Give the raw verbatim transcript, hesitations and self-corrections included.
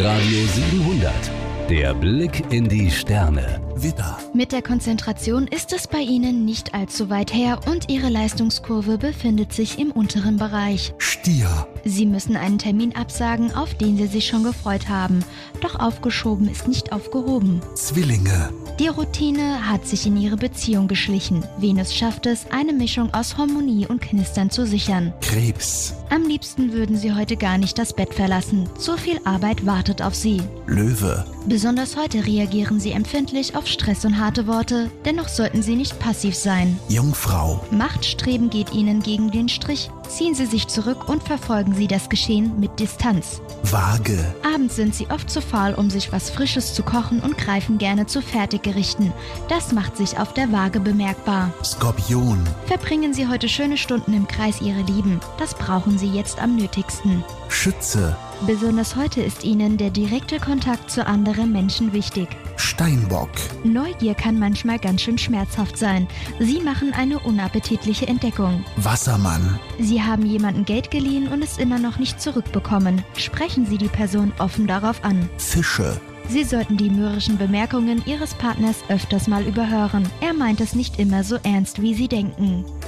Radio siebenhundert. Der Blick in die Sterne. Widder. Mit der Konzentration ist es bei Ihnen nicht allzu weit her und Ihre Leistungskurve befindet sich im unteren Bereich. Stier. Sie müssen einen Termin absagen, auf den Sie sich schon gefreut haben. Doch aufgeschoben ist nicht aufgehoben. Zwillinge. Die Routine hat sich in Ihre Beziehung geschlichen. Venus schafft es, eine Mischung aus Harmonie und Knistern zu sichern. Krebs. Am liebsten würden Sie heute gar nicht das Bett verlassen. Zu viel Arbeit wartet auf Sie. Löwe. Besonders heute reagieren Sie empfindlich auf Stress und harte Worte, dennoch sollten Sie nicht passiv sein. Jungfrau. Machtstreben geht Ihnen gegen den Strich. Ziehen Sie sich zurück und verfolgen Sie das Geschehen mit Distanz. Waage. Abends sind Sie oft zu faul, um sich was Frisches zu kochen und greifen gerne zu Fertiggerichten. Das macht sich auf der Waage bemerkbar. Skorpion. Verbringen Sie heute schöne Stunden im Kreis Ihrer Lieben. Das brauchen Sie jetzt am nötigsten. Schütze. Besonders heute ist Ihnen der direkte Kontakt zu anderen Menschen wichtig. Steinbock. Neugier kann manchmal ganz schön schmerzhaft sein. Sie machen eine unappetitliche Entdeckung. Wassermann. Sie haben jemandem Geld geliehen und es immer noch nicht zurückbekommen. Sprechen Sie die Person offen darauf an. Fische. Sie sollten die mürrischen Bemerkungen Ihres Partners öfters mal überhören. Er meint es nicht immer so ernst, wie Sie denken.